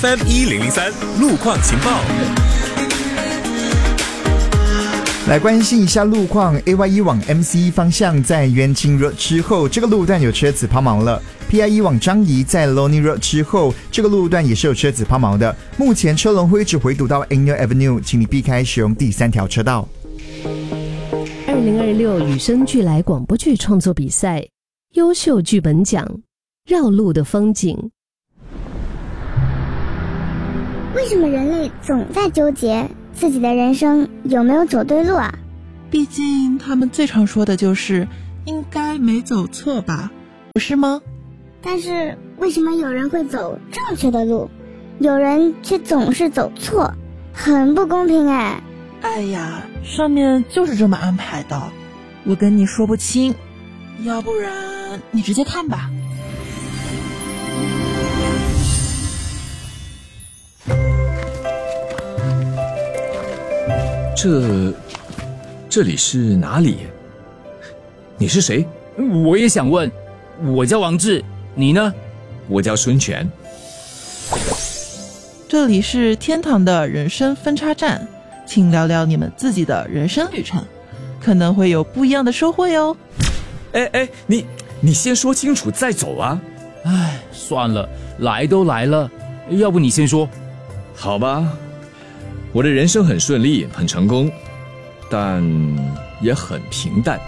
FM1003路况情报。 来关心一下路况 ，AY1 往 MC 方向在元清 Road 之后，这个路段有车子抛锚了。PI1 往张仪在 Lonely Road 之后，这个路段也是有车子抛锚的。目前车龙会一直回堵到 Angel Avenue， 请你避开使用第3条车道。 2026与生俱来广播剧创作比赛优秀剧本奖，绕路的风景。 为什么人类总在纠结自己的人生有没有走对路啊？ 毕竟他们最常说的就是应该没走错吧，不是吗？ 但是为什么有人会走正确的路，有人却总是走错，很不公平哎。 哎呀，上面就是这么安排的，我跟你说不清，要不然你直接看吧。 这里是哪里？你是谁？ 我也想问。我叫王志，你呢？ 我叫孙权。 这里是天堂的人生分叉站，请聊聊你们自己的人生旅程，可能会有不一样的收获哟。 哎，你先说清楚再走啊。 唉，算了，来都来了，要不你先说。 好吧，我的人生很顺利，很成功，但也很平淡。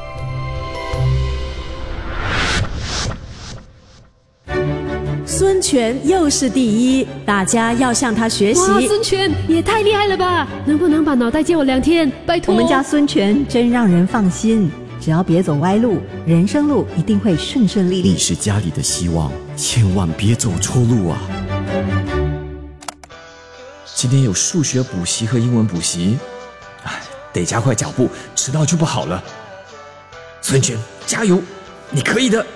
孙权又是第一，大家要向他学习。 哇，孙权也太厉害了吧！能不能把脑袋借我2天？拜托。 我们家孙权真让人放心，只要别走歪路，人生路一定会顺顺利利。 你是家里的希望，千万别走错路啊！ 今天有数学补习和英文补习，得加快脚步，迟到就不好了。孙权，加油，你可以的！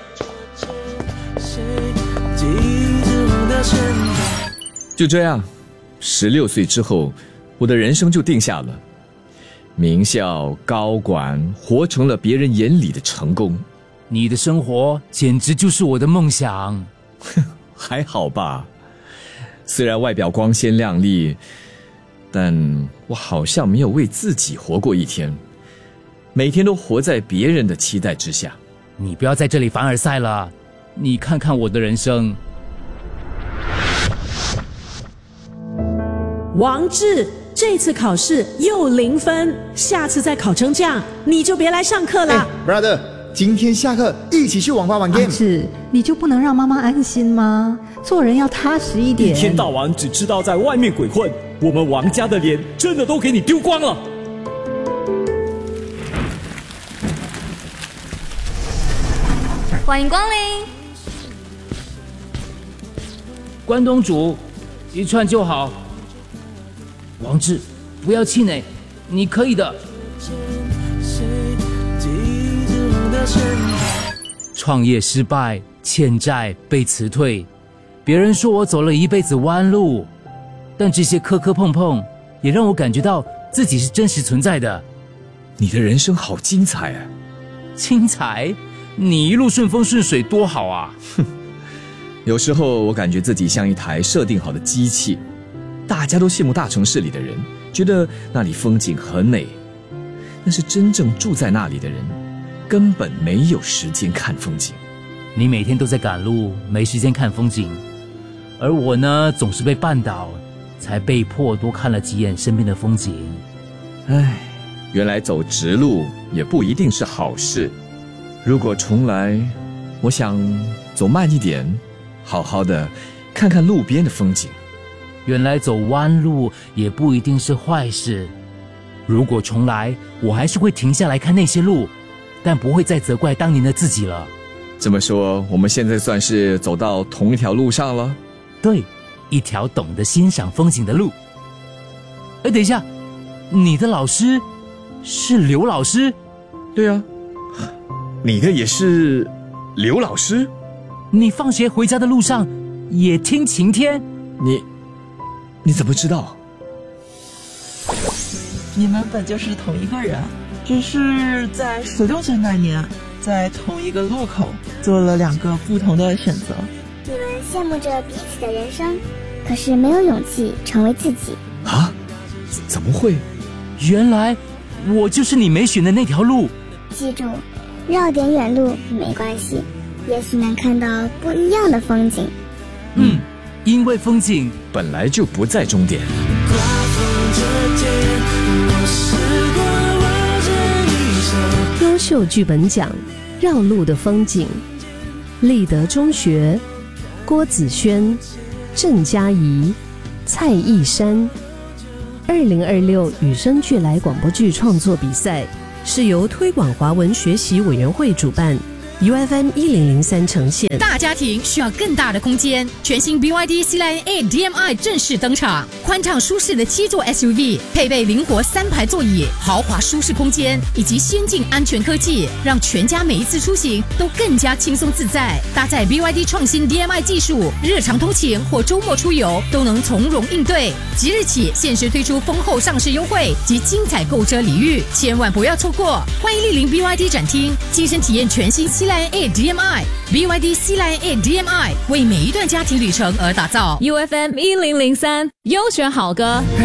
就这样，16岁之后，我的人生就定下了。名校、高管，活成了别人眼里的成功。 你的生活简直就是我的梦想。 还好吧，虽然外表光鲜亮丽，但我好像没有为自己活过一天，每天都活在别人的期待之下。 你不要在这里凡尔赛了，你看看我的人生。 王志，这次考试又0分，下次再考成这样，你就别来上课了。 brother， 今天下课一起去网吧玩 game。 是，你就不能让妈妈安心吗？做人要踏实一点。 一天到晚只知道在外面鬼混，我们王家的脸真的都给你丢光了。 欢迎光临。 关东煮一串就好。王志，不要气馁，你可以的。创业失败，欠债被辞退，别人说我走了一辈子弯路，但这些磕磕碰碰也让我感觉到自己是真实存在的。 你的人生好精彩啊！ 精彩？你一路顺风顺水多好啊！ 有时候我感觉自己像一台设定好的机器，大家都羡慕大城市里的人，觉得那里风景很美，但是真正住在那里的人根本没有时间看风景。 你每天都在赶路，没时间看风景，而我呢，总是被绊倒，才被迫多看了几眼身边的风景。 唉，原来走直路也不一定是好事。如果重来，我想走慢一点，好好的看看路边的风景。 原来走弯路也不一定是坏事。如果重来，我还是会停下来看那些路，但不会再责怪当年的自己了。 这么说，我们现在算是走到同一条路上了？ 对，一条懂得欣赏风景的路。等一下，你的老师是刘老师？ 对啊，你的也是刘老师？ 你放学回家的路上也听晴天？ 你怎么知道？ 你们本就是同一个人，只是在16岁那年，在同一个路口做了2个不同的选择。 你们羡慕着彼此的人生， 可是没有勇气成为自己。 啊？怎么会？ 原来我就是你没选的那条路。 记住，绕点远路没关系，也许能看到不一样的风景。 因为风景本来就不在终点。 优秀剧本奖，绕路的风景。立德中学，郭子轩、郑嘉怡、蔡义山。2026有声剧来广播剧创作比赛是由推广华文学习委员会主办，UFM 1003呈现。 大家庭需要更大的空间，全新 BYD C-Line A DMI 正式登场，宽敞舒适的7座 SUV， 配备灵活3排座椅，豪华舒适空间以及先进安全科技，让全家每一次出行都更加轻松自在。搭载 BYD 创新 DMI 技术，日常通勤或周末出游都能从容应对。即日起限时推出丰厚上市优惠及精彩购车礼遇，千万不要错过！欢迎莅临 BYD 展厅，亲身体验全新C-Line A DMI。 BYD C-Line A DMI 为每一段家庭旅程而打造。 UFM 1003优选好歌，